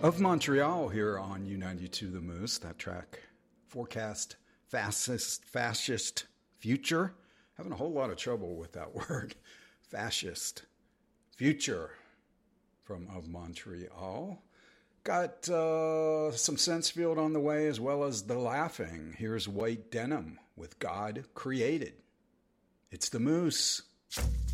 Of Montreal here on U92 The Moose. That track, Forecast Fascist Future. Having a whole lot of trouble with that word. Fascist Future from Of Montreal. Got some Sensefield on the way as well as The Laughing. Here's White Denim with God Created. It's The Moose.